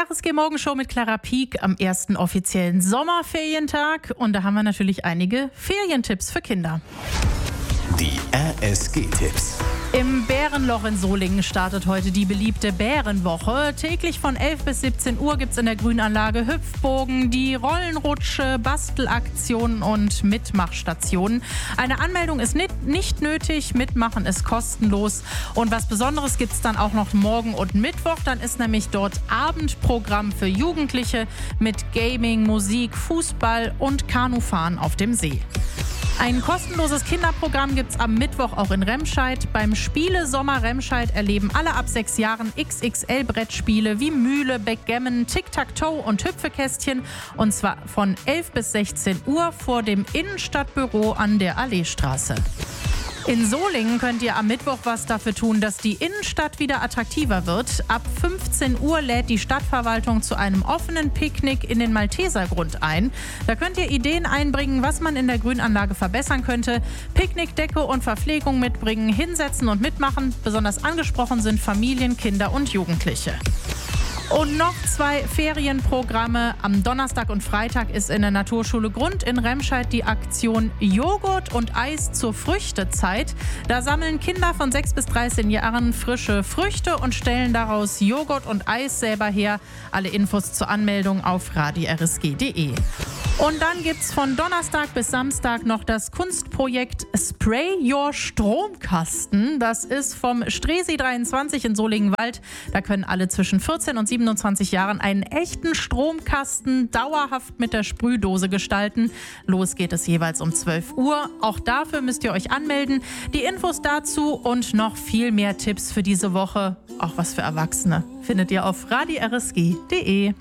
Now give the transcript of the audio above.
Die RSG Morgenshow mit Clara Pieck am ersten offiziellen Sommerferientag. Und da haben wir natürlich einige Ferientipps für Kinder. Die RSG-Tipps. Im Bärenloch in Solingen startet heute die beliebte Bärenwoche. Täglich von 11 bis 17 Uhr gibt es in der Grünanlage Hüpfbogen, die Rollenrutsche, Bastelaktionen und Mitmachstationen. Eine Anmeldung ist nicht nötig, Mitmachen ist kostenlos. Und was Besonderes gibt es dann auch noch morgen und Mittwoch. Dann ist nämlich dort Abendprogramm für Jugendliche mit Gaming, Musik, Fußball und Kanufahren auf dem See. Ein kostenloses Kinderprogramm gibt's am Mittwoch auch in Remscheid. Beim Spiele Sommer Remscheid erleben alle ab 6 Jahren XXL-Brettspiele wie Mühle, Backgammon, Tic-Tac-Toe und Hüpfekästchen. Und zwar von 11 bis 16 Uhr vor dem Innenstadtbüro an der Alleestraße. In Solingen könnt ihr am Mittwoch was dafür tun, dass die Innenstadt wieder attraktiver wird. Ab 15 Uhr lädt die Stadtverwaltung zu einem offenen Picknick in den Maltesergrund ein. Da könnt ihr Ideen einbringen, was man in der Grünanlage verbessern könnte. Picknickdecke und Verpflegung mitbringen, hinsetzen und mitmachen. Besonders angesprochen sind Familien, Kinder und Jugendliche. Und noch 2 Ferienprogramme. Am Donnerstag und Freitag ist in der Naturschule Grund in Remscheid die Aktion Joghurt und Eis zur Früchtezeit. Da sammeln Kinder von 6 bis 13 Jahren frische Früchte und stellen daraus Joghurt und Eis selber her. Alle Infos zur Anmeldung auf radirsg.de. Und dann gibt's von Donnerstag bis Samstag noch das Kunstprojekt Spray Your Stromkasten. Das ist vom Stresi 23 in Solingenwald. Da können alle zwischen 14 und 27 Jahren einen echten Stromkasten dauerhaft mit der Sprühdose gestalten. Los geht es jeweils um 12 Uhr. Auch dafür müsst ihr euch anmelden. Die Infos dazu und noch viel mehr Tipps für diese Woche, auch was für Erwachsene, findet ihr auf radirsg.de.